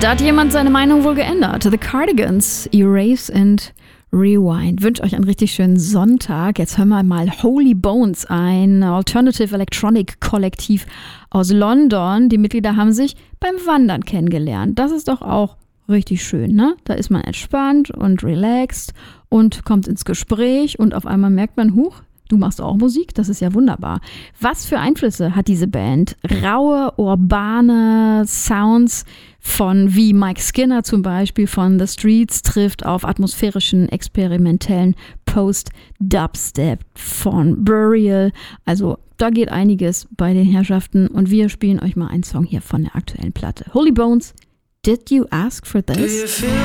Da hat jemand seine Meinung wohl geändert. The Cardigans, Erase and Rewind. Wünsche euch einen richtig schönen Sonntag. Jetzt hören wir mal Holy Bones, ein Alternative Electronic Kollektiv aus London. Die Mitglieder haben sich beim Wandern kennengelernt. Das ist doch auch richtig schön, ne? Da ist man entspannt und relaxed und kommt ins Gespräch und auf einmal merkt man, huch, du machst auch Musik, das ist ja wunderbar. Was für Einflüsse hat diese Band? Raue, urbane Sounds von wie Mike Skinner zum Beispiel von The Streets trifft auf atmosphärischen, experimentellen Post-Dubstep von Burial. Also da geht einiges bei den Herrschaften und wir spielen euch mal einen Song hier von der aktuellen Platte. Holy Bones, Did You Ask for This?